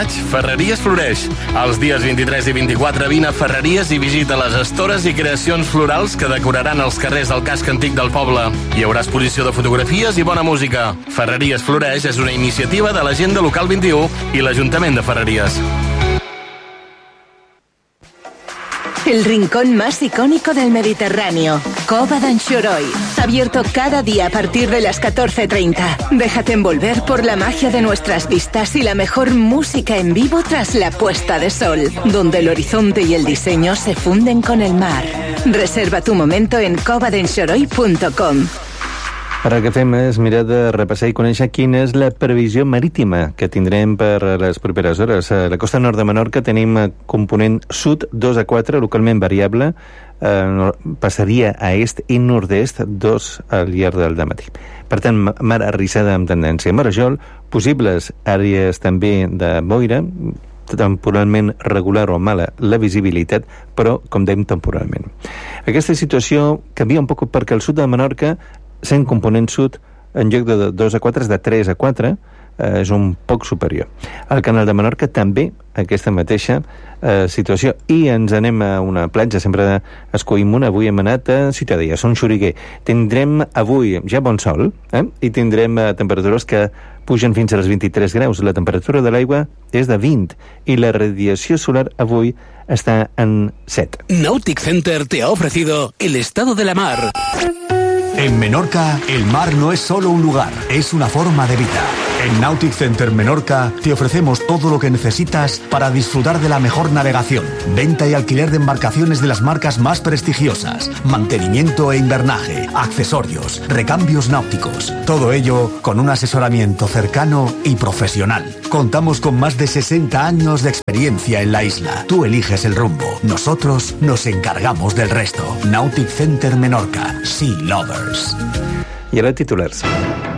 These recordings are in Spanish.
maig, Ferreries floreix. Els dies 23 i 24 vine a Ferreries i visita les estores i creacions florals que decoraran els carrers del casc antic del poble. Hi haurà exposició de fotografies i bona música. Ferreries floreix és una iniciativa de l'Agenda Local 21 i l'Ajuntament de Ferreries. El rincón más icónico del Mediterráneo, Cova d'Anxoroi. Abierto cada día a partir de las 14:30. Déjate envolver por la magia de nuestras vistas y la mejor música en vivo tras la puesta de sol, donde el horizonte y el diseño se funden con el mar. Reserva tu momento en covadenxoroi.com. Ara el que fem és mirar de repassar i conèixer quina és la previsió marítima que tindrem per les properes hores. A la costa nord de Menorca tenim component sud 2 a 4, localment variable, passaria a est i nord-est 2 al llarg del dematí. Per tant, mar arrissada amb tendència a marejol, possibles àrees també de boira, temporalment regular o mala la visibilitat, però, com dèiem, temporalment. Aquesta situació canvia un poc perquè al sud de Menorca, sent component sud, en lloc de 2 a 4 és de 3 a 4, és un poc superior. Al Canal de Menorca també aquesta mateixa situació. I ens anem a una platja, sempre escollim una. Avui hem anat a Ciutadella, Son Xoriguer. Tindrem avui ja bon sol, i tindrem temperatures que pugen fins als 23 graus. La temperatura de l'aigua és de 20 i la radiació solar avui està en 7. Nautic Center te ha ofrecido el estado de la mar. En Menorca, el mar no es solo un lugar, es una forma de vida. En Nautic Center Menorca te ofrecemos todo lo que necesitas para disfrutar de la mejor navegación, venta y alquiler de embarcaciones de las marcas más prestigiosas, mantenimiento e invernaje, accesorios, recambios náuticos. Todo ello con un asesoramiento cercano y profesional. Contamos con más de 60 años de experiencia en la isla. Tú eliges el rumbo, nosotros nos encargamos del resto. Nautic Center Menorca, Sea Lovers. I ara titulars.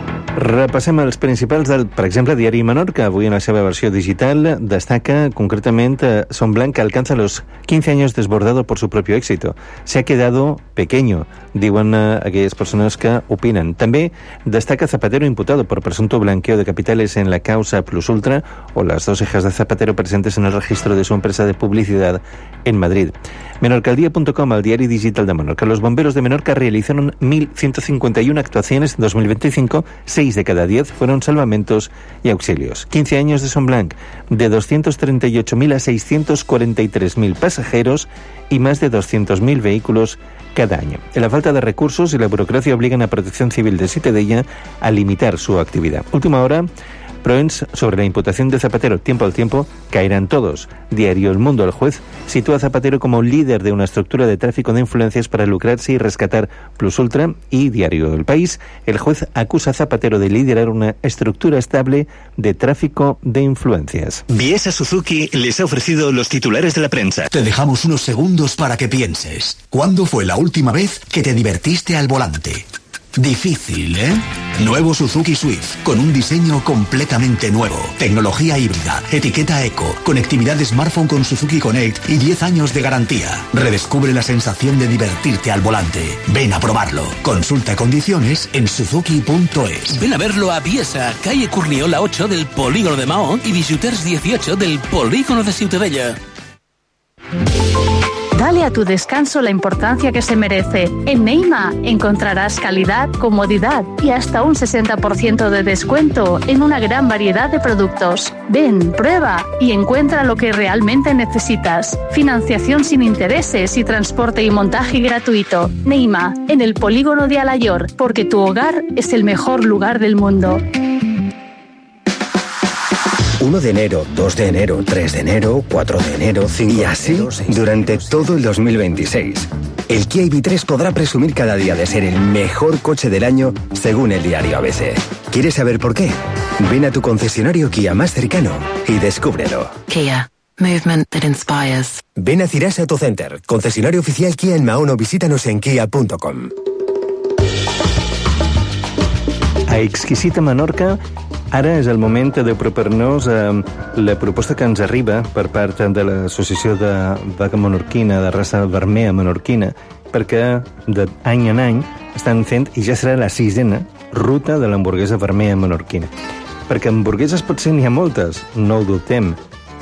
Repassem els principals del, per exemple, Diari Menorca. Avui en la seva versió digital destaca concretament Son Blanc alcanza los 15 años desbordado por su propio éxito. Se ha quedado pequeño, diuen aquelles persones que opinen. També destaca Zapatero imputado por presunto blanqueo de capitales en la causa Plus Ultra o las 2 hijas de Zapatero presentes en el registro de su empresa de publicidad en Madrid. Menorcaldía.com, al diario digital de Menorca. Los bomberos de Menorca realizaron 1.151 actuaciones en 2025, 6 de cada 10 fueron salvamentos y auxilios. 15 años de Son Blanc, de 238.000 a 643.000 pasajeros y más de 200.000 vehículos cada año. La falta de recursos y la burocracia obligan a Protección Civil de Ciutadella a limitar su actividad. Última hora, Proens sobre la imputación de Zapatero. Tiempo al tiempo caerán todos. Diario El Mundo. El juez sitúa a Zapatero como líder de una estructura de tráfico de influencias para lucrarse y rescatar Plus Ultra. Y Diario El País. El juez acusa a Zapatero de liderar una estructura estable de tráfico de influencias. Biesa Suzuki les ha ofrecido los titulares de la prensa. Te dejamos unos segundos para que pienses. ¿Cuándo fue la última vez que te divertiste al volante? Difícil, ¿eh? Nuevo Suzuki Swift, con un diseño completamente nuevo. Tecnología híbrida, etiqueta eco, conectividad de smartphone con Suzuki Connect y 10 años de garantía. Redescubre la sensación de divertirte al volante. Ven a probarlo. Consulta condiciones en suzuki.es. Ven a verlo a Biesa, calle Curniola 8 del Polígono de Maó y Visiters 18 del Polígono de Ciutadella. Dale a tu descanso la importancia que se merece. En Neima encontrarás calidad, comodidad y hasta un 60% de descuento en una gran variedad de productos. Ven, prueba y encuentra lo que realmente necesitas. Financiación sin intereses y transporte y montaje gratuito. Neima, en el Polígono de Alayor, porque tu hogar es el mejor lugar del mundo. 1 de enero, 2 de enero, 3 de enero, 4 de enero, 5 y así de enero, 6 durante todo el 2026. El Kia EV3 podrá presumir cada día de ser el mejor coche del año según el diario ABC. ¿Quieres saber por qué? Ven a tu concesionario Kia más cercano y descúbrelo. Kia. Movement that inspires. Ven a Cirasa Auto Center, concesionario oficial Kia en Mahón, o visítanos en kia.com. A Exquisita Menorca, ara és el moment d'apropar-nos a la proposta que ens arriba per part de l'Associació de Vaca Menorquina, de raça vermea menorquina, perquè d'any en any estan fent, i ja serà la 6ª, ruta de l'hamburguesa vermea menorquina. Perquè hamburgueses potser n'hi ha moltes, no ho dubtem,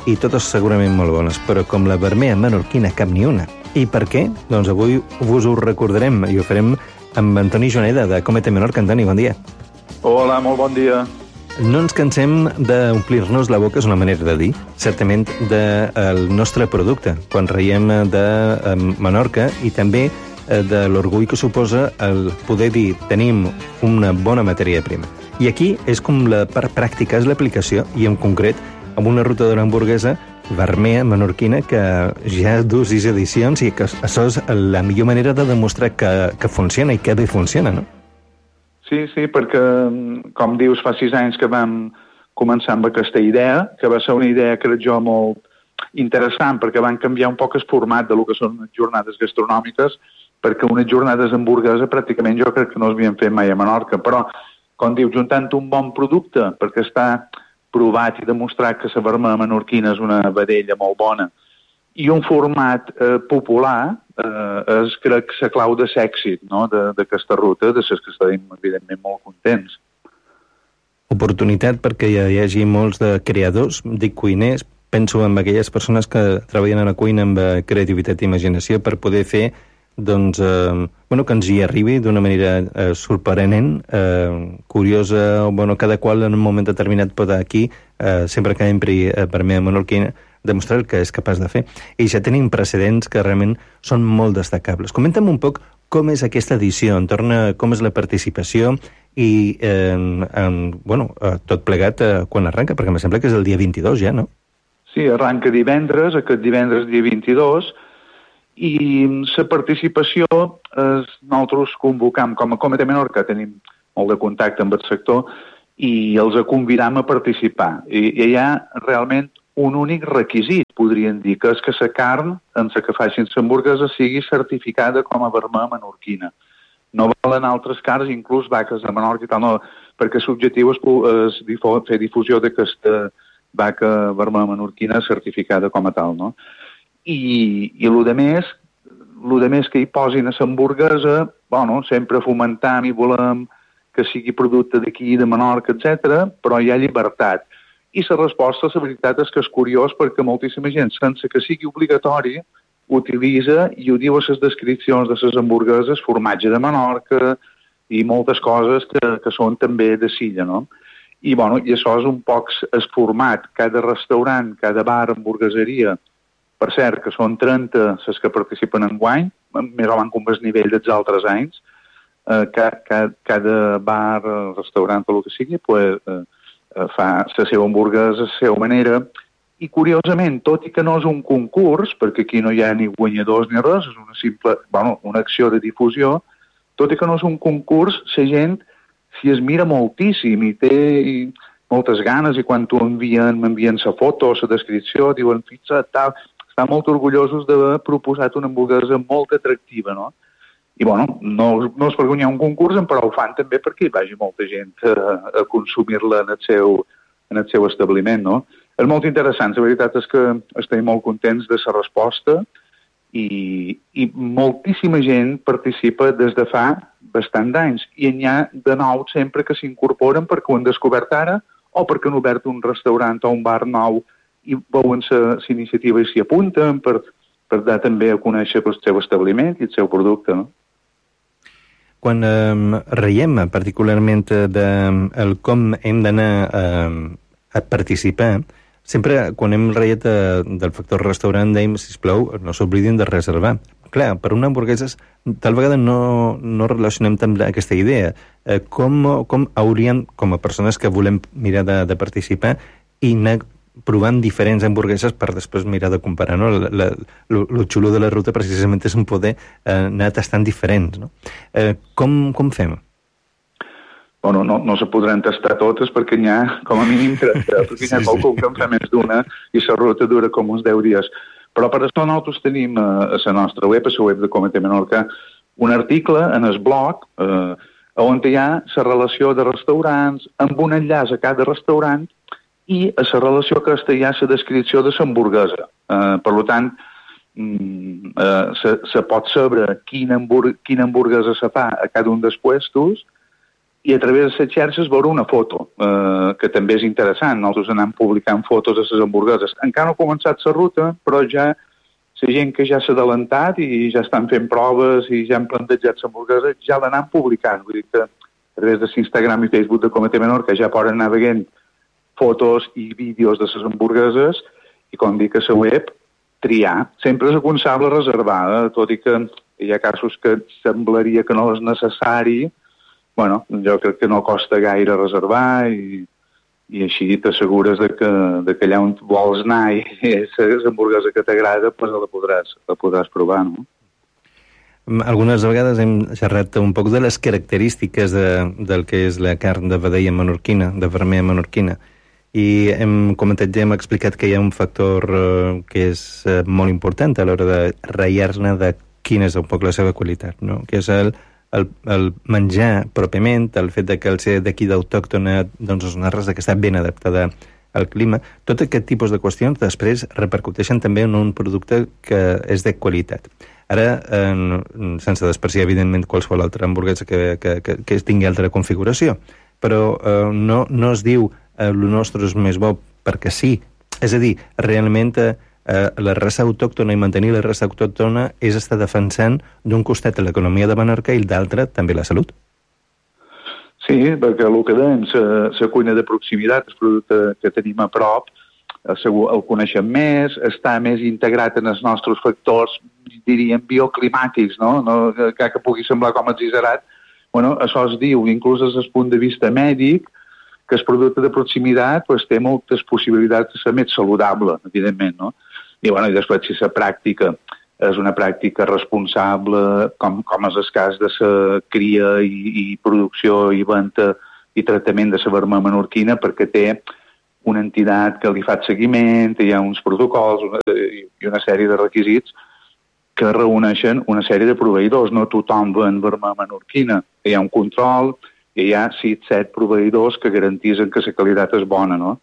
i totes segurament molt bones, però com la vermella menorquina cap ni una. I per què? Doncs avui vos ho recordarem i ho farem amb Antoni Joneda, de Comete Menorca. Antoni, bon dia. Hola, molt bon dia. No ens cansem d'omplir-nos la boca, és una manera de dir, certament, del nostre producte, quan reiem de Menorca i també de l'orgull que suposa el poder dir tenim una bona matèria prima. I aquí és com la part pràctica, és l'aplicació, i en concret amb una rutadora hamburguesa vermella menorquina que ja du 6 edicions i que això és la millor manera de demostrar que funciona i que bé funciona, no? Sí, perquè, com dius, fa 6 anys que vam començar amb aquesta idea, que va ser una idea, crec jo, molt interessant, perquè van canviar un poc el format de lo que són jornades gastronòmiques, perquè unes jornades hamburguesa pràcticament jo crec que no es havien fet mai a Menorca, però, com dius, juntant un bon producte, perquè està provat i demostrat que la vermella menorquina és una vedella molt bona, i un format popular, és, crec, la clau de l'èxit, no?, d'aquesta ruta, de les que estem, evidentment, molt contents. Oportunitat perquè hi hagi molts de creadors, dic cuiners, penso en aquelles persones que treballen a la cuina amb creativitat i imaginació per poder fer doncs, que ens hi arribi d'una manera sorprenent, curiosa, cada qual en un moment determinat pot aquí, sempre que empri vermella menorquina, demostrar el que és capaç de fer. I ja tenim precedents que realment són molt destacables. Comenta'm un poc com és aquesta edició, entorn a com és la participació i, tot plegat quan arranca, perquè em sembla que és el dia 22 ja, no? Sí, arranca divendres, aquest divendres dia 22, i la participació nosaltres convocam, com a Comete Menorca tenim molt de contacte amb el sector i els convidam a participar. I hi ha realment un únic requisit, podríem dir, que és que la carn en la que facin l'hamburguesa sigui certificada com a vermella menorquina. No volen altres carns, inclús vaques de Menorca i tal, no, perquè l'objectiu és fer difusió d'aquesta vaca vermella menorquina certificada com a tal, no? I el més que hi posin a l'hamburguesa, sempre fomentam i volem que sigui producte d'aquí, de Menorca, etc., però hi ha llibertat. I la resposta, la veritat, és que és curiós perquè moltíssima gent, sense que sigui obligatori, utilitza i ho diu a les descripcions de les hamburgueses, formatge de Menorca i moltes coses que són també de Silla, no? I això és un poc el format. Cada restaurant, cada bar, hamburgueseria, per cert, que són 30 les que participen enguany, més o menys com el nivell dels altres anys, cada bar, restaurant o el que sigui, fa la seva hamburguesa a la seva manera. I, curiosament, tot i que no és un concurs, perquè aquí no hi ha ni guanyadors ni res, és una simple, una acció de difusió, tot i que no és un concurs, la gent s'hi es mira moltíssim i té moltes ganes, i quan m'envien la foto, la descripció, diuen, fixa't, tal, estan molt orgullosos d'haver proposat una hamburguesa molt atractiva, no? I, no és per guanyar un concurs, però ho fan també perquè hi vagi molta gent a consumir-la en el seu establiment, no? És molt interessant, la veritat és que estem molt contents de la resposta i moltíssima gent participa des de fa bastant d'anys, i n'hi ha de nou sempre que s'incorporen perquè ho han descobert ara o perquè han obert un restaurant o un bar nou i veuen la iniciativa i s'hi apunten per dar també a conèixer el seu establiment i el seu producte, no? Quan reiem particularment del com hem d'anar a participar, sempre quan hem reiet del factor restaurant dèiem, sisplau, no s'oblidin de reservar. Clar, per una hamburguesa tal vegada no relacionem tant aquesta idea. Com hauríem, com a persones que volem mirar de participar, i anar provant diferents hamburgueses per després mirar de comparar, no? Lo xulo de la ruta precisament és un poder anar tastant diferents, no? Com fem? No se podran tastar totes perquè n'hi ha com a mínim 30, perquè n'hi ha qualcun que en fa més d'una i la ruta dura com uns 10 dies. Però per això nosaltres tenim a la nostra web, a la web de Comete Menorca, un article en el blog on hi ha la relació de restaurants amb un enllaç a cada restaurant i a la relació aquesta hi ha la descripció de l'hamburguesa. Per tant, se pot saber quina hamburguesa se fa a cada un dels puestos i a través de les xarxes veure una foto, que també és interessant. Nosaltres anem publicant fotos de les hamburgueses. Encara no ha començat la ruta, però ja la gent que ja s'ha adelantat i ja estan fent proves i ja han plantejat l'hamburguesa, ja l'anem publicant. Vull dir que a través de l'Instagram i Facebook de Comitè Menorca ja poden anar veient fotos i vídeos de les hamburgueses i, com dic, a la web, triar. Sempre és aconsellable reservar, tot i que hi ha casos que semblaria que no és necessari. Bueno, jo crec que no costa gaire reservar i així t'assegures de que allà on vols anar i és hamburguesa que t'agrada, pues la podràs provar, no? Algunes vegades hem xerrat un poc de les característiques del que és la carn de vedella menorquina, de vermella menorquina, i hem comentat, ja hem explicat que hi ha un factor que és molt important a l'hora de ratllar-ne de quina és un poc la seva qualitat, no? Que és el menjar pròpiament, el fet de que el ser d'aquí d'autòctona, doncs és una raça que està ben adaptada al clima. Tot aquest tipus de qüestions després repercuteixen també en un producte que és de qualitat. Ara, sense despreciar, evidentment, qualsevol altra hamburguesa que tingui altra configuració, però no es diu el nostre és més bo perquè sí. És a dir, realment la raça autòctona i mantenir la raça autòctona és estar defensant d'un costat l'economia de Menorca i d'altre també la salut. Sí, perquè el que dèiem, la cuina de proximitat, el producte que tenim a prop, el coneixem més, està més integrat en els nostres factors, diríem, bioclimàtics, no? Que pugui semblar com exagerat. Bueno, això es diu, inclús des del punt de vista mèdic, que el producte de proximitat té moltes possibilitats de ser més saludable, evidentment, no? I després, si la pràctica és una pràctica responsable, com és el cas de la cria i producció i venda i tractament de la vermella menorquina, perquè té una entitat que li fa seguiment, hi ha uns protocols i una sèrie de requisits que reuneixen una sèrie de proveïdors. No tothom ven vermella menorquina. Hi ha un control, hi ha 6-7 proveïdors que garanteixen que la qualitat és bona, no?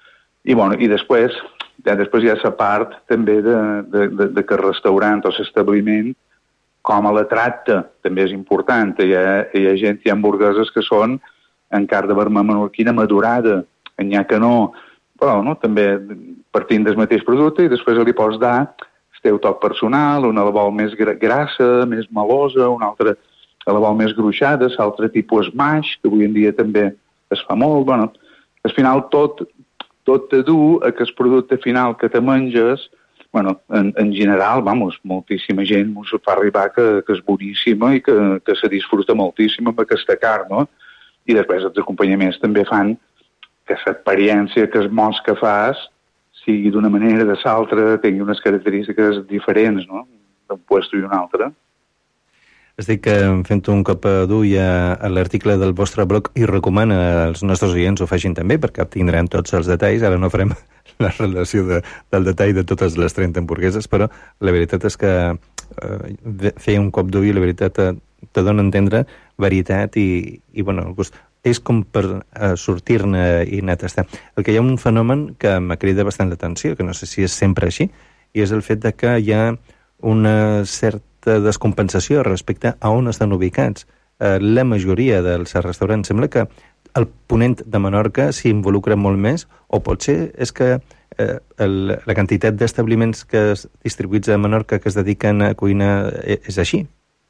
I després hi ha la part també de que el restaurant o l'establiment com a la tracta també és important. Hi ha gent, hi ha hamburgueses que són en carn de vermella menorquina madurada, n'hi ha que no, però no, també partint del mateix producte i després li pots dar el teu toc personal, una la vol més grassa, més melosa, una altra la vol més gruixada, l'altre tipus smash, que avui en dia també es fa molt. Bueno, al final tot te du a que el producte final que te menges, bueno, en general, moltíssima gent m'ho fa arribar que és boníssima i que se disfruta moltíssim amb aquesta carn, no? I després els acompanyaments també fan que l'experiència, que els mots que fas sigui d'una manera de l'altra, tingui unes característiques diferents, no?, d'un puesto i un altre. Estic fent un cop d'ull a l'article del vostre blog i recomana als nostres oients ho facin també, perquè tindran tots els detalls. Ara no farem la relació del detall de totes les 30 hamburgueses, però la veritat és que fer un cop d'ull, la veritat, te dona a entendre varietat i bueno, el gust. És com per sortir-ne i anar a tastar. El que hi ha un fenomen que m'ha cridat bastant l'atenció, que no sé si és sempre així, i és el fet de que hi ha una certa descompensació respecte a on estan ubicats. La majoria dels restaurants sembla que el ponent de Menorca s'hi involucra molt més, o potser és que la quantitat d'establiments que es distribuïts a Menorca que es dediquen a cuina és així.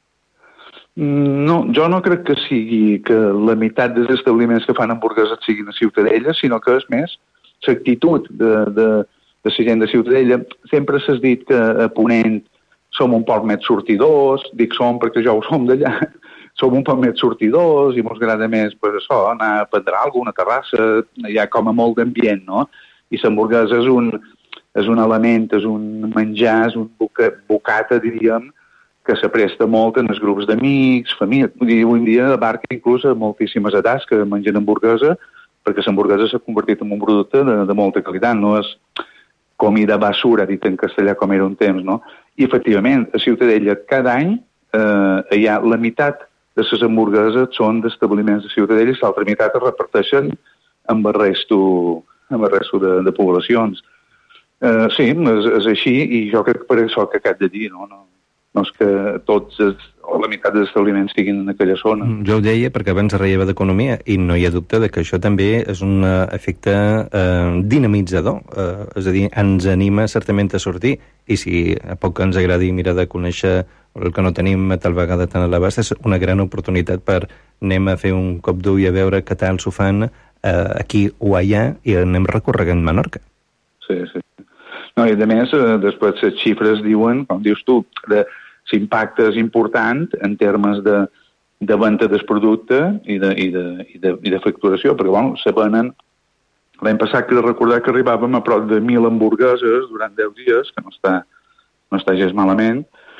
No, jo no crec que sigui que la meitat dels establiments que fan hamburgueses siguin a Ciutadella, sinó que és més l'actitud de la gent de Ciutadella. Sempre s'ha dit que a Ponent som un poc més sortidors, dic som perquè jo ho som d'allà, som un poc més sortidors i ens agrada més pues, això, anar a prendre alguna terrassa, hi ha com a molt d'ambient, no? I l'hamburguesa és un element, és un menjar, és un bocata, diríem, que s'apresta molt en els grups d'amics, família. Avui en dia abarca inclús moltíssimes edats que mengen hamburguesa, perquè l'hamburguesa s'ha convertit en un producte de molta qualitat, no és comida basura, dit en castellà com era un temps, no? I efectivament, a Ciutadella cada any hi ha la meitat de les hamburgueses són d'establiments de Ciutadella i l'altra meitat es reparteixen amb el resto de poblacions. Sí, és així i jo crec que per això que acabo de dir, no? no és que tots o la meitat dels establiments siguin en aquella zona. Jo ho deia perquè abans relleva d'economia i no hi ha dubte de que això també és un efecte dinamitzador, és a dir, ens anima certament a sortir, i si a poc que ens agradi mirar de conèixer el que no tenim a tal vegada tan a l'abast, és una gran oportunitat per anem a fer un cop d'ull a veure què tal s'ho fan aquí o allà i anem recorregant Menorca. Sí. No, i a més, després les xifres diuen, com dius tu, l'impacte és important en termes de venda del producte i de facturació, perquè bueno, se venen l'any passat, que recordar que arribàvem a prop de 1.000 hamburgueses durant 10 dies, que no està gens malament,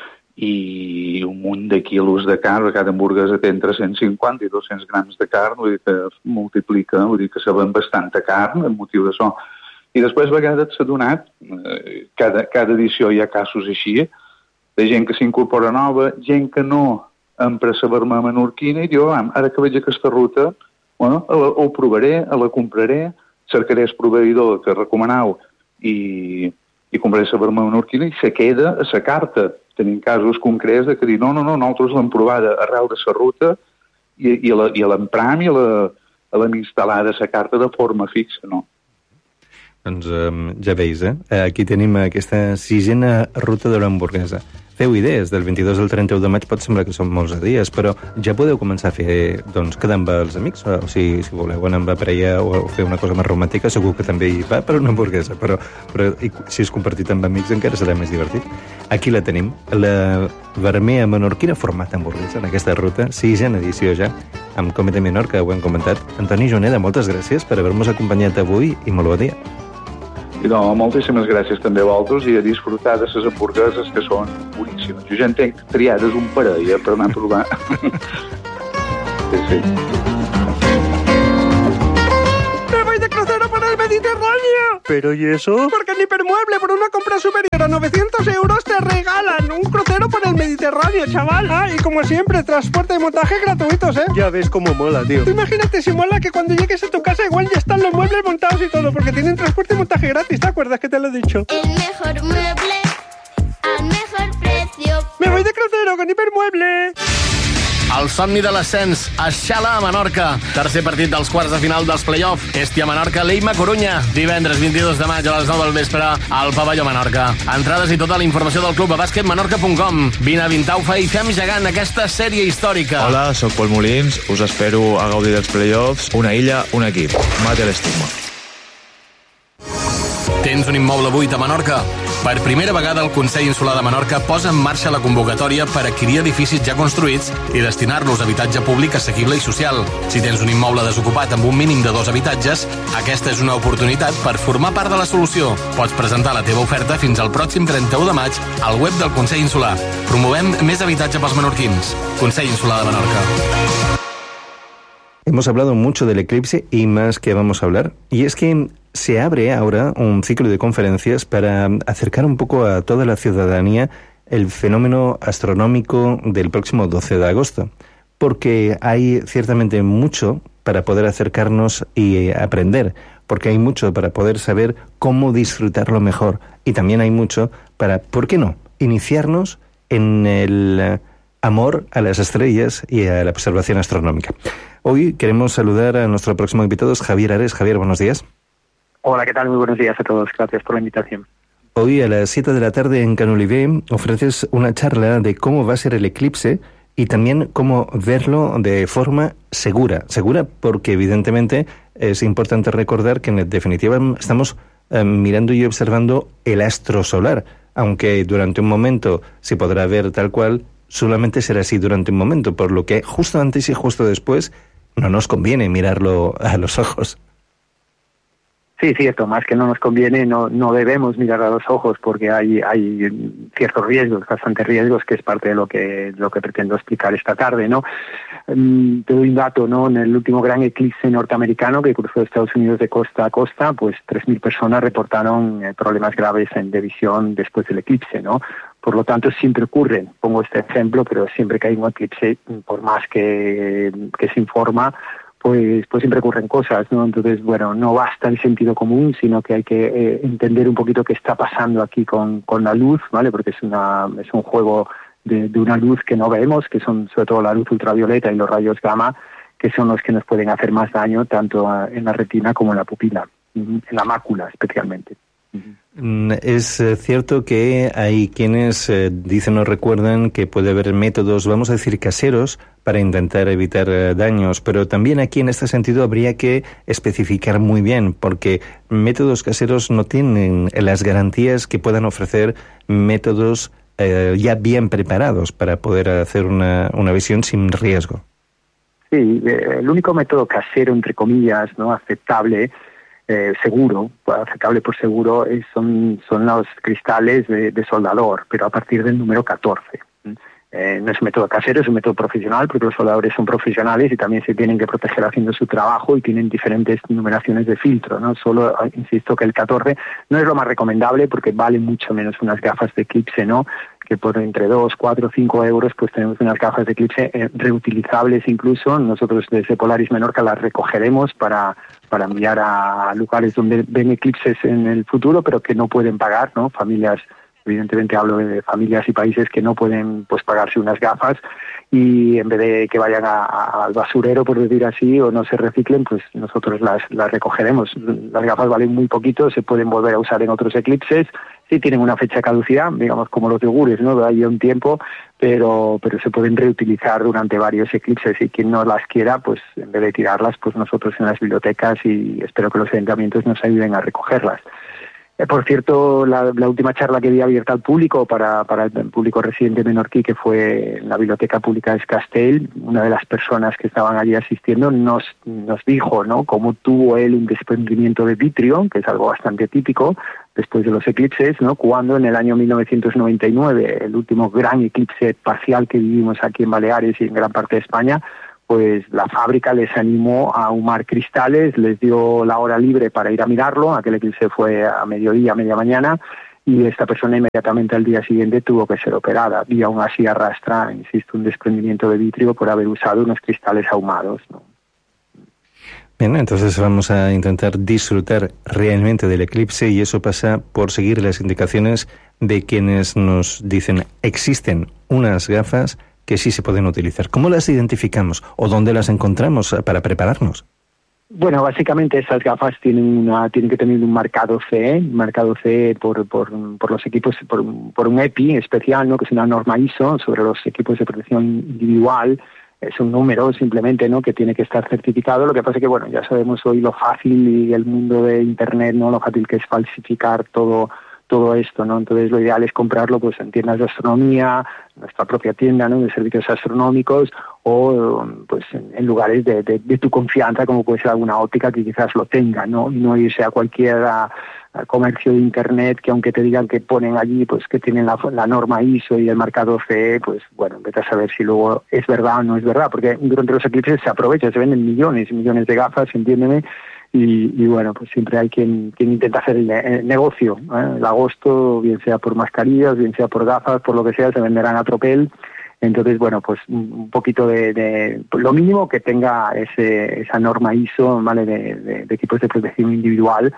i un munt de quilos de carn, cada hamburguesa té entre 150 i 200 grams de carn, vull dir que multiplica, vull dir que se ven bastanta carn, el motiu d'això. I després, a vegades, s'ha donat, cada edició hi ha casos així, de gent que s'incorpora nova, gent que no empra la verma menorquina, i diu, ara que veig aquesta ruta, bueno, ho provaré, la compraré, cercaré el proveïdor que recomaneu i compraré la verma menorquina i se queda a la carta. Tenim casos concrets de que dir, no, nosaltres l'hem provada arrel de la ruta i l'empram i l'hem instal·lada a la carta de forma fixa, no? Doncs ja veus, aquí tenim aquesta 6a ruta de l'hamburguesa. Feu idees, del 22 al 31 de maig pot semblar que són molts dies, però ja podeu començar a fer, doncs, quedar amb els amics, o si voleu anar amb la parella o fer una cosa més romàntica, segur que també hi va per una hamburguesa, però si és compartit amb amics encara serà més divertit. Aquí la tenim, la vermea menorquina format hamburguesa en aquesta ruta, 6a edició ja, amb Comité Menorca, ho hem comentat. Antoni Juneda, moltes gràcies per haver-nos acompanyat avui i molt bon dia. I no, moltíssimes gràcies també a vosaltres i a disfrutar de les hamburgueses que són boníssimes. Jo ja en tenc triades un parell per anar a provar. Sí. ¡Me voy de crucero por el Mediterráneo! ¿Pero y eso? Porque en Hipermueble, por una compra superior a 900 euros, te regalan un crucero por el Mediterráneo, chaval. Ah, y como siempre, transporte y montaje gratuitos, ¿eh? Ya ves cómo mola, tío. Tú imagínate si mola que cuando llegues a tu casa igual ya están los muebles montados y todo, porque tienen transporte y montaje gratis, ¿te acuerdas que te lo he dicho? El mejor mueble al mejor precio. ¡Me voy de crucero con Hipermueble! El somni de l'ascens, Aixala a Menorca. Tercer partit dels quarts de final dels play-off. Estia Menorca, Leima Corunya. Divendres 22 de maig a les 9 del vespre al Pavelló Menorca. Entrades i tota la informació del club a basquetmenorca.com. Vine a Vintaufa i fem gegant aquesta sèrie històrica. Hola, sóc Pol Molins. Us espero a gaudir dels play-offs. Una illa, un equip. Mate l'estigma. Tens un immoble buit a Menorca? Per primera vegada el Consell Insular de Menorca posa en marxa la convocatòria per adquirir edificis ja construïts i destinar-los a habitatge públic assequible i social. Si tens un immoble desocupat amb un mínim de 2 habitatges, aquesta és una oportunitat per formar part de la solució. Pots presentar la teva oferta fins al pròxim 31 de maig al web del Consell Insular. Promovem més habitatge pels menorquins. Consell Insular de Menorca. Hemos hablado mucho del eclipse y más que vamos a hablar, y es que se abre ahora un ciclo de conferencias para acercar un poco a toda la ciudadanía el fenómeno astronómico del próximo 12 de agosto, porque hay ciertamente mucho para poder acercarnos y aprender, porque hay mucho para poder saber cómo disfrutarlo mejor, y también hay mucho para, ¿por qué no?, iniciarnos en el amor a las estrellas y a la observación astronómica. Hoy queremos saludar a nuestro próximo invitado, es Javier Ares. Javier, buenos días. Hola, ¿qué tal? Muy buenos días a todos. Gracias por la invitación. Hoy a las 7 de la tarde en Canolivé ofreces una charla de cómo va a ser el eclipse y también cómo verlo de forma segura. Segura porque evidentemente es importante recordar que en definitiva estamos mirando y observando el astro solar, aunque durante un momento se podrá ver tal cual, solamente será así durante un momento, por lo que justo antes y justo después no nos conviene mirarlo a los ojos. Sí, cierto, más que no nos conviene, no debemos mirar a los ojos porque hay ciertos riesgos, bastantes riesgos, que es parte de lo que pretendo explicar esta tarde, ¿no? Te doy un dato, ¿no? En el último gran eclipse norteamericano que cruzó Estados Unidos de costa a costa, pues 3.000 personas reportaron problemas graves de visión después del eclipse, ¿no? Por lo tanto, siempre ocurren, pongo este ejemplo, pero siempre que hay un eclipse, por más que se informa, pues siempre ocurren cosas, ¿no? Entonces, bueno, no basta el sentido común, sino que hay que entender un poquito qué está pasando aquí con la luz, ¿vale? Porque es un juego de una luz que no vemos, que son sobre todo la luz ultravioleta y los rayos gamma, que son los que nos pueden hacer más daño tanto en la retina como en la pupila, en la mácula especialmente. Es cierto que hay quienes dicen o recuerdan que puede haber métodos, vamos a decir, caseros para intentar evitar daños, pero también aquí en este sentido habría que especificar muy bien, porque métodos caseros no tienen las garantías que puedan ofrecer métodos ya bien preparados para poder hacer una visión sin riesgo. Sí, el único método casero, entre comillas, ¿no?, aceptable, seguro, aceptable por seguro, son los cristales de soldador, pero a partir del número 14. No es un método casero, es un método profesional, porque los soldadores son profesionales y también se tienen que proteger haciendo su trabajo y tienen diferentes numeraciones de filtro, ¿no? Solo, insisto, que el 14 no es lo más recomendable porque vale mucho menos unas gafas de eclipse, ¿no?, que por entre 2, 4, 5 euros pues tenemos unas gafas de eclipse reutilizables incluso. Nosotros desde Polaris Menorca las recogeremos para enviar a lugares donde ven eclipses en el futuro pero que no pueden pagar, ¿no? Familias, evidentemente hablo de familias y países que no pueden pues pagarse unas gafas, y en vez de que vayan al basurero, por decir así, o no se reciclen, pues nosotros las recogeremos. Las gafas valen muy poquito, se pueden volver a usar en otros eclipses. Sí tienen una fecha de caducidad, digamos como los yogures, ¿no? De ahí a un tiempo, pero se pueden reutilizar durante varios eclipses, y quien no las quiera, pues en vez de tirarlas, pues nosotros en las bibliotecas, y espero que los ayuntamientos nos ayuden a recogerlas. Por cierto, la última charla que di abierta al público para el público residente menorquí, que fue en la Biblioteca Pública de Es Castell, una de las personas que estaban allí asistiendo nos dijo, ¿no?, cómo tuvo él un desprendimiento de vitrio, que es algo bastante típico después de los eclipses, ¿no?, cuando en el año 1999, el último gran eclipse parcial que vivimos aquí en Baleares y en gran parte de España, pues la fábrica les animó a ahumar cristales, les dio la hora libre para ir a mirarlo. Aquel eclipse fue a mediodía, media mañana, y esta persona inmediatamente al día siguiente tuvo que ser operada, y aún así arrastra, insisto, un desprendimiento de vitrio por haber usado unos cristales ahumados, ¿no? Bien, entonces vamos a intentar disfrutar realmente del eclipse, y eso pasa por seguir las indicaciones de quienes nos dicen existen unas gafas que sí se pueden utilizar. ¿Cómo las identificamos o dónde las encontramos para prepararnos? Bueno, básicamente esas gafas tienen que tener un marcado CE por los equipos, por un EPI especial, ¿no?, que es una norma ISO sobre los equipos de protección individual. Es un número simplemente, ¿no?, que tiene que estar certificado. Lo que pasa es que, bueno, ya sabemos hoy lo fácil, y el mundo de Internet, ¿no?, lo fácil que es falsificar todo esto, ¿no? Entonces lo ideal es comprarlo pues en tiendas de astronomía, nuestra propia tienda, ¿no?, de servicios astronómicos, o pues en lugares de tu confianza, como puede ser alguna óptica que quizás lo tenga, ¿no? Y no irse a cualquier comercio de Internet que, aunque te digan que ponen allí pues que tienen la norma ISO y el marcado CE, pues bueno, vete a saber si luego es verdad o no es verdad, porque durante los eclipses se aprovecha, se venden millones y millones de gafas, entiéndeme. Y bueno, pues siempre hay quien intenta hacer el negocio, ¿eh? El agosto, bien sea por mascarillas, bien sea por gafas, por lo que sea, se venderán a tropel. Entonces, bueno, pues un poquito de lo mínimo que tenga esa norma ISO, ¿vale?, de equipos de protección individual.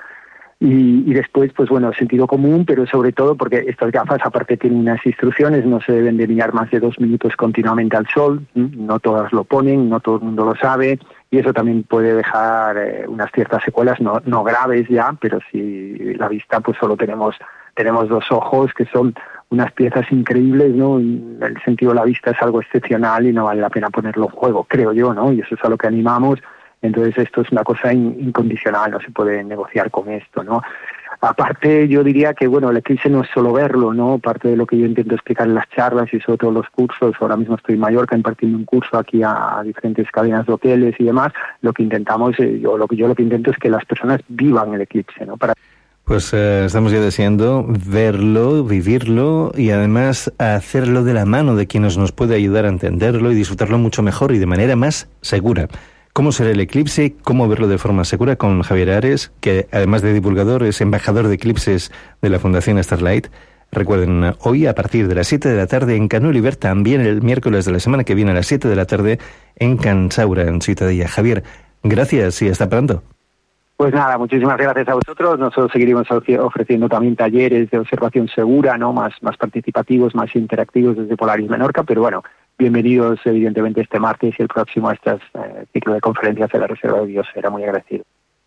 Y después, pues bueno, sentido común, pero sobre todo porque estas gafas aparte tienen unas instrucciones, no se deben de mirar más de 2 minutos continuamente al sol, no todas lo ponen, no todo el mundo lo sabe, y eso también puede dejar unas ciertas secuelas, no graves ya, pero si la vista, pues solo tenemos 2 ojos, que son unas piezas increíbles, ¿no? El sentido de la vista es algo excepcional y no vale la pena ponerlo en juego, creo yo, ¿no? Y eso es a lo que animamos. Entonces esto es una cosa incondicional, no se puede negociar con esto, ¿no? Aparte, yo diría que, bueno, el eclipse no es solo verlo, ¿no? Parte de lo que yo intento explicar en las charlas y sobre todo los cursos, ahora mismo estoy en Mallorca impartiendo un curso aquí a diferentes cadenas de hoteles y demás, lo que intentamos, lo que intento es que las personas vivan el eclipse, ¿no? Pues estamos ya deseando verlo, vivirlo y además hacerlo de la mano de quienes nos puede ayudar a entenderlo y disfrutarlo mucho mejor y de manera más segura. ¿Cómo será el eclipse? ¿Cómo verlo de forma segura? Con Javier Ares, que además de divulgador es embajador de eclipses de la Fundación Starlight. Recuerden, hoy a partir de las 7 de la tarde en Can Oliver, también el miércoles de la semana que viene a las 7 de la tarde en Can Saura, en Ciutadella. Javier, gracias y hasta pronto. Pues nada, muchísimas gracias a vosotros. Nosotros seguiremos ofreciendo también talleres de observación segura, ¿no? Más participativos, más interactivos desde Polaris Menorca, pero bueno, bienvenidos evidentemente este martes y el próximo a este ciclo de conferències de la Reserva de Biosfera. Muy agradecido.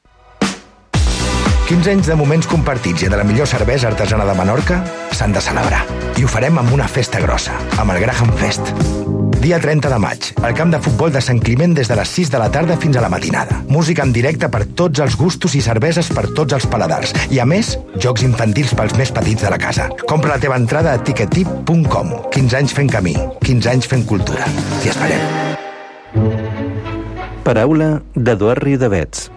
15 anys de moments compartits i de la millor cervesa artesana de Menorca s'han de celebrar. I ho farem amb una festa grossa, amb el Graham Fest. Dia 30 de maig, al camp de futbol de Sant Climent des de les 6 de la tarda fins a la matinada. Música en directe per tots els gustos i cerveses per tots els paladars. I a més, jocs infantils pels més petits de la casa. Compra la teva entrada a tickettip.com. 15 anys fent camí, 15 anys fent cultura. T'hi esperem. Paraula d'Eduard Riudavets.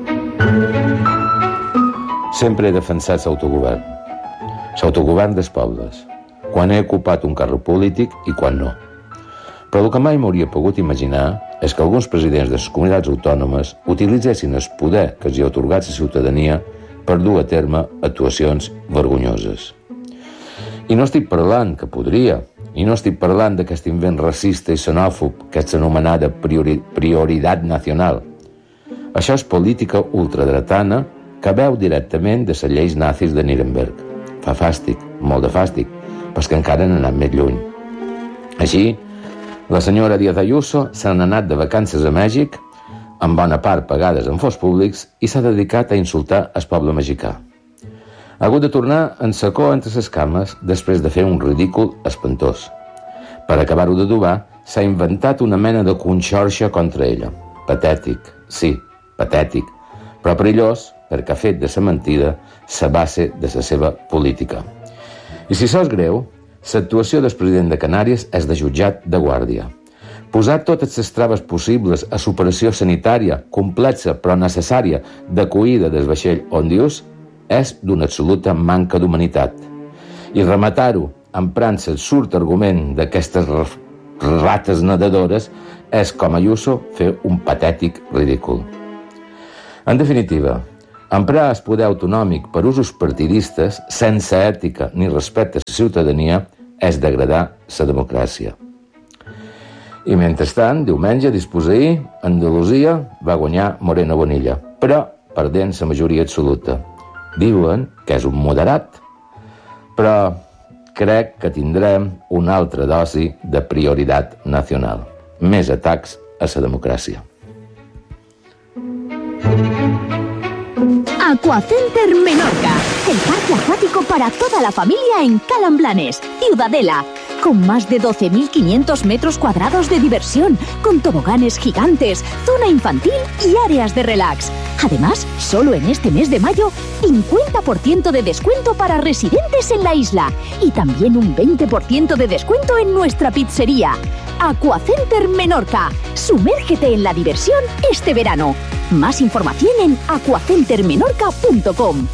Sempre he defensat l'autogovern. L'autogovern dels pobles. Quan he ocupat un càrrec polític i quan no. Però el que mai m'hauria pogut imaginar és que alguns presidents de les comunitats autònomes utilitzessin el poder que els hi ha atorgat la ciutadania per dur a terme actuacions vergonyoses. I no estic parlant, que podria, i no estic parlant d'aquest invent racista i xenòfob que és anomenada prioritat nacional. Això és política ultradretana que veu directament de les lleis nazis de Nuremberg. Fa fàstic, molt de fàstic, però que encara han anat més lluny. Així, la senyora Díaz Ayuso s'ha anat de vacances a Mèxic, en bona part pagades en fons públics, i s'ha dedicat a insultar el poble mexicà. Ha hagut de tornar en sacó entre les cames després de fer un ridícul espantós. Per acabar-ho d'adobar, s'ha inventat una mena de conxorxa contra ella. Patètic, sí, patètic, però perillós, perquè ha fet de la mentida la base de la seva política. I si això és greu, l'actuació del president de Canàries és de jutjat de guàrdia. Posar totes les traves possibles a l'operació sanitària, complexa però necessària, d'acollida del vaixell Ondius és d'una absoluta manca d'humanitat. I rematar-ho emprant el surt argument d'aquestes rates nedadores és, com Ayuso, fer un patètic ridícul. En definitiva, emprar el poder autonòmic per usos partidistes, sense ètica ni respecte a la ciutadania, és degradar la democràcia. I mentrestant, diumenge, disposar-hi, Andalusia va guanyar Moreno Bonilla, però perdent la majoria absoluta. Diuen que és un moderat, però crec que tindrem una altra dosi de prioritat nacional. Més atacs a la democràcia. Aquacenter Menorca, el parque acuático para toda la familia en Calamblanes, Ciudadela, con más de 12.500 metros cuadrados de diversión, con toboganes gigantes, zona infantil y áreas de relax. Además, solo en este mes de mayo, 50% de descuento para residentes en la isla y también un 20% de descuento en nuestra pizzería. Aquacenter Menorca, sumérgete en la diversión este verano. Más información en aquacentermenorca.com.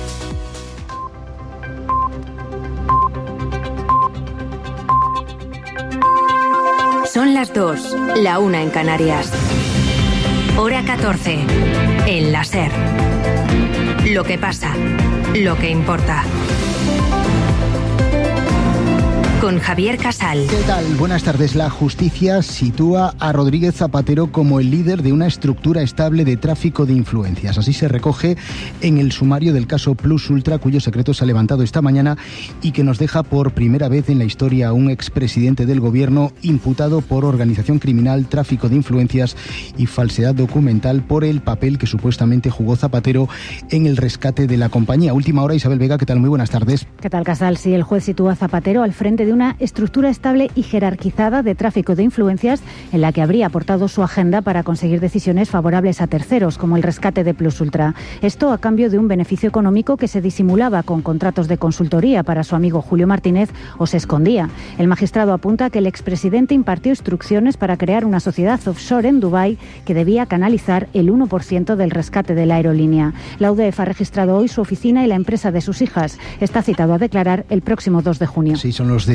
Son las 2, la 1 en Canarias. Hora 14, en la SER. Lo que pasa, lo que importa. Con Javier Casal. ¿Qué tal? Buenas tardes. La justicia sitúa a Rodríguez Zapatero como el líder de una estructura estable de tráfico de influencias. Así se recoge en el sumario del caso Plus Ultra, cuyo secreto se ha levantado esta mañana y que nos deja por primera vez en la historia a un expresidente del gobierno imputado por organización criminal, tráfico de influencias y falsedad documental por el papel que supuestamente jugó Zapatero en el rescate de la compañía. Última hora, Isabel Vega, ¿qué tal? Muy buenas tardes. ¿Qué tal, Casal? Sí, el juez sitúa a Zapatero al frente de una estructura estable y jerarquizada de tráfico de influencias en la que habría aportado su agenda para conseguir decisiones favorables a terceros, como el rescate de Plus Ultra. Esto a cambio de un beneficio económico que se disimulaba con contratos de consultoría para su amigo Julio Martínez o se escondía. El magistrado apunta que el expresidente impartió instrucciones para crear una sociedad offshore en Dubái que debía canalizar el 1% del rescate de la aerolínea. La UDEF ha registrado hoy su oficina y la empresa de sus hijas. Está citado a declarar el próximo 2 de junio. Sí, son los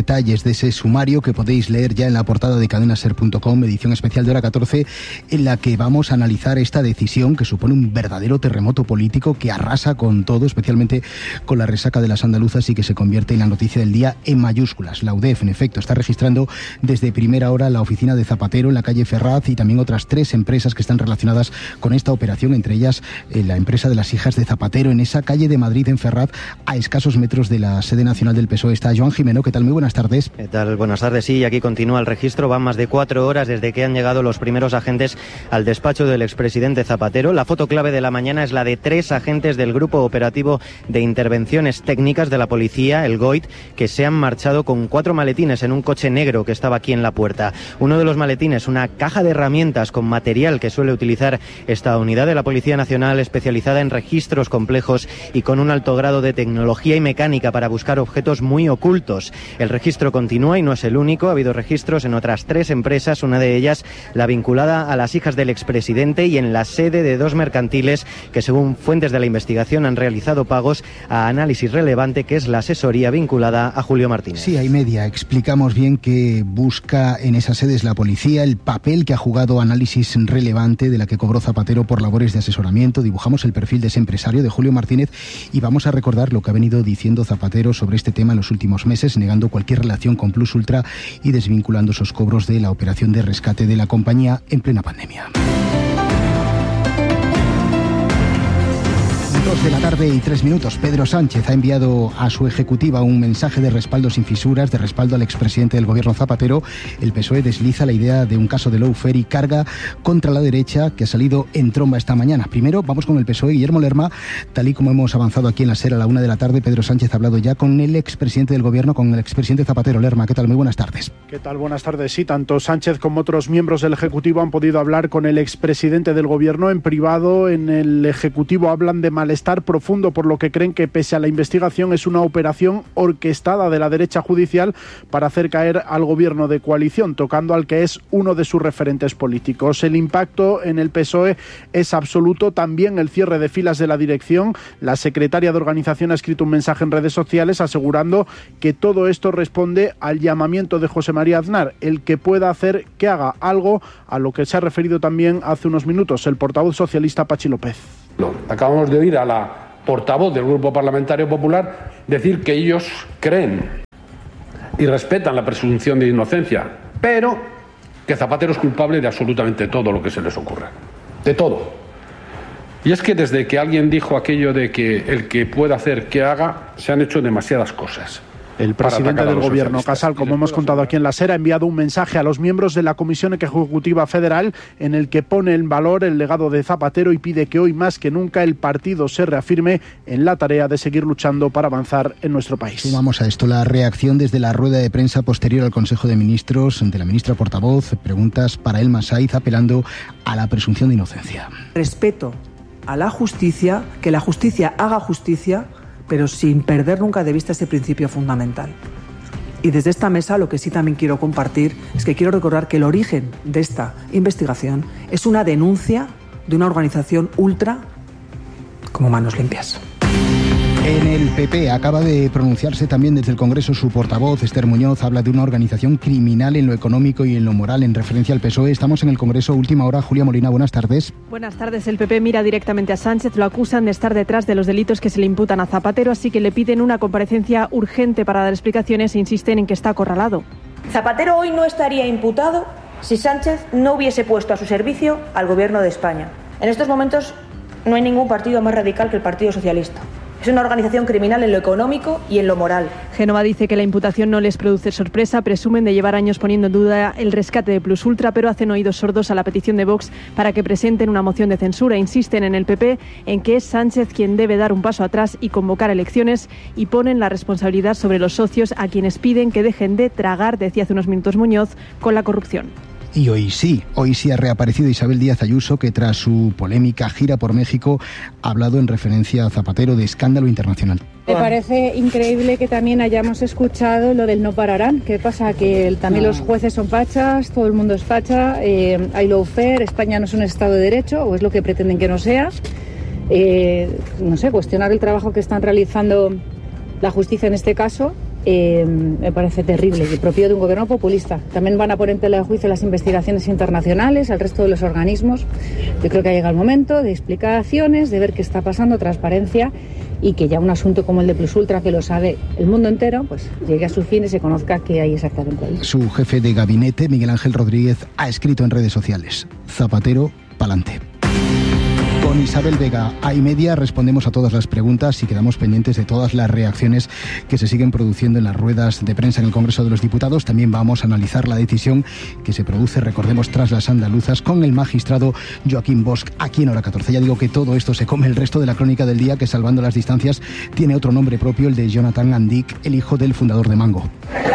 detalles de ese sumario que podéis leer ya en la portada de cadenaser.com, edición especial de Hora 14, en la que vamos a analizar esta decisión que supone un verdadero terremoto político que arrasa con todo, especialmente con la resaca de las andaluzas, y que se convierte en la noticia del día en mayúsculas. La UDEF, en efecto, está registrando desde primera hora la oficina de Zapatero en la calle Ferraz y también otras 3 empresas que están relacionadas con esta operación, entre ellas la empresa de las hijas de Zapatero, en esa calle de Madrid, en Ferraz, a escasos metros de la sede nacional del PSOE. Está Joan Jimeno. ¿Qué tal? Muy buenas tardes. ¿Qué tal? Buenas tardes. Sí, aquí continúa el registro. Van más de 4 horas desde que han llegado los primeros agentes al despacho del expresidente Zapatero. La foto clave de la mañana es la de 3 agentes del Grupo Operativo de Intervenciones Técnicas de la Policía, el GOIT, que se han marchado con 4 maletines en un coche negro que estaba aquí en la puerta. Uno de los maletines, una caja de herramientas con material que suele utilizar esta unidad de la Policía Nacional, especializada en registros complejos y con un alto grado de tecnología y mecánica para buscar objetos muy ocultos. El registro continúa y no es el único. Ha habido registros en otras 3 empresas, una de ellas la vinculada a las hijas del expresidente y en la sede de 2 mercantiles que, según fuentes de la investigación, han realizado pagos a Análisis Relevante, que es la asesoría vinculada a Julio Martínez. Sí, hay media. Explicamos bien que busca en esas sedes la policía, el papel que ha jugado Análisis Relevante, de la que cobró Zapatero por labores de asesoramiento. Dibujamos el perfil de ese empresario, de Julio Martínez, y vamos a recordar lo que ha venido diciendo Zapatero sobre este tema en los últimos meses, negando cualquier relación con Plus Ultra y desvinculando esos cobros de la operación de rescate de la compañía en plena pandemia. 2 de la tarde y 3 minutos. Pedro Sánchez ha enviado a su ejecutiva un mensaje de respaldo sin fisuras, de respaldo al expresidente del gobierno Zapatero. El PSOE desliza la idea de un caso de lawfare y carga contra la derecha, que ha salido en tromba esta mañana. Primero vamos con el PSOE. Guillermo Lerma, tal y como hemos avanzado aquí en la SER a la 1 de la tarde, Pedro Sánchez ha hablado ya con el expresidente del gobierno, con el expresidente Zapatero. Lerma, ¿qué tal? Muy buenas tardes. ¿Qué tal? Buenas tardes. Sí, tanto Sánchez como otros miembros del ejecutivo han podido hablar con el expresidente del gobierno en privado. En el ejecutivo hablan de malestar profundo por lo que creen que, pese a la investigación, es una operación orquestada de la derecha judicial para hacer caer al gobierno de coalición, tocando al que es uno de sus referentes políticos. El impacto en el PSOE es absoluto, también el cierre de filas de la dirección. La secretaria de Organización ha escrito un mensaje en redes sociales asegurando que todo esto responde al llamamiento de José María Aznar, el que pueda hacer que haga algo, a lo que se ha referido también hace unos minutos el portavoz socialista Pachi López. Acabamos de oír a la portavoz del Grupo Parlamentario Popular decir que ellos creen y respetan la presunción de inocencia, pero que Zapatero es culpable de absolutamente todo lo que se les ocurra. De todo. Y es que desde que alguien dijo aquello de que el que pueda hacer que haga, se han hecho demasiadas cosas. El presidente del gobierno, Casal, como hemos contado aquí en la SER, ha enviado un mensaje a los miembros de la Comisión Ejecutiva Federal en el que pone en valor el legado de Zapatero y pide que hoy más que nunca el partido se reafirme en la tarea de seguir luchando para avanzar en nuestro país. Sumamos a esto la reacción desde la rueda de prensa posterior al Consejo de Ministros de la ministra portavoz. Preguntas para Elma Saiz apelando a la presunción de inocencia. Respeto a la justicia, que la justicia haga justicia, pero sin perder nunca de vista ese principio fundamental. Y desde esta mesa lo que sí también quiero compartir es que quiero recordar que el origen de esta investigación es una denuncia de una organización ultra como Manos Limpias. En el PP acaba de pronunciarse también desde el Congreso su portavoz, Esther Muñoz, habla de una organización criminal en lo económico y en lo moral en referencia al PSOE. Estamos en el Congreso, última hora. Julia Molina, buenas tardes. Buenas tardes. El PP mira directamente a Sánchez, lo acusan de estar detrás de los delitos que se le imputan a Zapatero, así que le piden una comparecencia urgente para dar explicaciones e insisten en que está acorralado. Zapatero hoy no estaría imputado si Sánchez no hubiese puesto a su servicio al gobierno de España. En estos momentos no hay ningún partido más radical que el Partido Socialista. Es una organización criminal en lo económico y en lo moral. Génova dice que la imputación no les produce sorpresa, presumen de llevar años poniendo en duda el rescate de Plus Ultra, pero hacen oídos sordos a la petición de Vox para que presenten una moción de censura. Insisten en el PP en que es Sánchez quien debe dar un paso atrás y convocar elecciones, y ponen la responsabilidad sobre los socios, a quienes piden que dejen de tragar, decía hace unos minutos Muñoz, con la corrupción. Y hoy sí ha reaparecido Isabel Díaz Ayuso, que tras su polémica gira por México ha hablado en referencia a Zapatero de escándalo internacional. Me parece increíble que también hayamos escuchado lo del no pararán. ¿Qué pasa? Que también los jueces son fachas, todo el mundo es facha, hay lawfare, España no es un Estado de Derecho, o es lo que pretenden que no sea. No sé, cuestionar el trabajo que están realizando la justicia en este caso me parece terrible y propio de un gobierno populista. También van a poner en tela de juicio las investigaciones internacionales, al resto de los organismos. Yo creo que ha llegado el momento de explicaciones, de ver qué está pasando, transparencia, y que ya un asunto como el de Plus Ultra, que lo sabe el mundo entero, pues llegue a su fin y se conozca qué hay exactamente ahí. Su jefe de gabinete, Miguel Ángel Rodríguez, ha escrito en redes sociales: Zapatero, pa'lante. Con Isabel Vega, A+Media, respondemos a todas las preguntas y quedamos pendientes de todas las reacciones que se siguen produciendo en las ruedas de prensa en el Congreso de los Diputados. También vamos a analizar la decisión que se produce, recordemos, tras las andaluzas, con el magistrado Joaquín Bosch, aquí en Hora 14. Ya digo que todo esto se come el resto de la crónica del día, que, salvando las distancias, tiene otro nombre propio, el de Jonathan Andic, el hijo del fundador de Mango.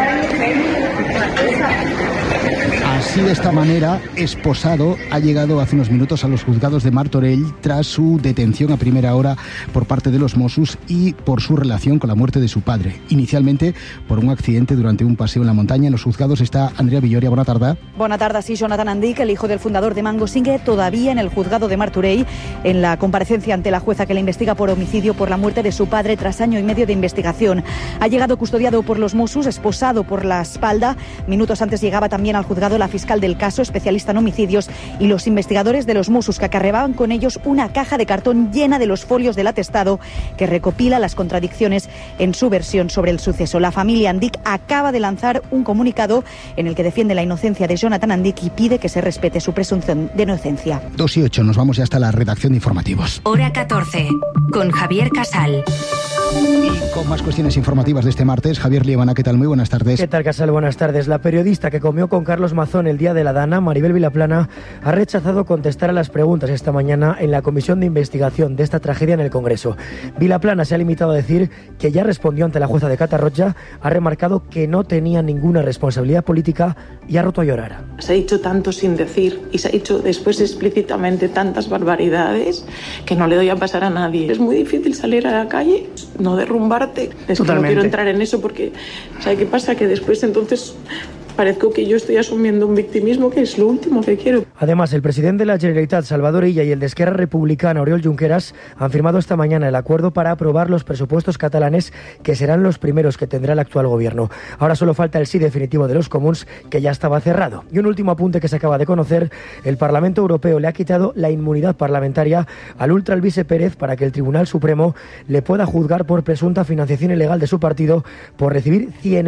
Así, de esta manera, esposado ha llegado hace unos minutos a los juzgados de Martorell tras su detención a primera hora por parte de los Mossos y por su relación con la muerte de su padre. Inicialmente por un accidente durante un paseo en la montaña. En los juzgados está Andrea Villoria. Bona tarda. Bona tarda, sí. Jonathan Andic, el hijo del fundador de Mango, sigue todavía en el juzgado de Martorell en la comparecencia ante la jueza que le investiga por homicidio por la muerte de su padre tras año y medio de investigación. Ha llegado custodiado por los Mossos, esposado por la espalda. Minutos antes llegaba también al juzgado la fiscal del caso, especialista en homicidios, y los investigadores de los Mossos, que acarreaban con ellos una caja de cartón llena de los folios del atestado que recopila las contradicciones en su versión sobre el suceso. La familia Andic acaba de lanzar un comunicado en el que defiende la inocencia de Jonathan Andic y pide que se respete su presunción de inocencia. 2:08, nos vamos ya hasta la redacción de informativos. Hora 14, con Javier Casal. Y con más cuestiones informativas de este martes, Javier Liebana, ¿qué tal? Muy buenas tardes. ¿Qué tal, Casal? Buenas tardes. La periodista que comió con Carlos Mazón el día de la Dana, Maribel Vilaplana, ha rechazado contestar a las preguntas esta mañana en la comisión de investigación de esta tragedia en el Congreso. Vilaplana se ha limitado a decir que ya respondió ante la jueza de Catarroja, ha remarcado que no tenía ninguna responsabilidad política y ha roto a llorar. Se ha dicho tanto sin decir y se ha dicho después explícitamente tantas barbaridades que no le doy a pasar a nadie. Es muy difícil salir a la calle, no derrumbarte. Es que no quiero entrar en eso porque, ¿sabe qué pasa? Que después entonces parezco que yo estoy asumiendo un victimismo que es lo último que quiero. Además, el presidente de la Generalitat, Salvador Illa, y el de Esquerra Republicana, Oriol Junqueras, han firmado esta mañana el acuerdo para aprobar los presupuestos catalanes, que serán los primeros que tendrá el actual gobierno. Ahora solo falta el sí definitivo de los comuns, que ya estaba cerrado. Y un último apunte que se acaba de conocer: el Parlamento Europeo le ha quitado la inmunidad parlamentaria al ultraalbise Pérez para que el Tribunal Supremo le pueda juzgar por presunta financiación ilegal de su partido por recibir 100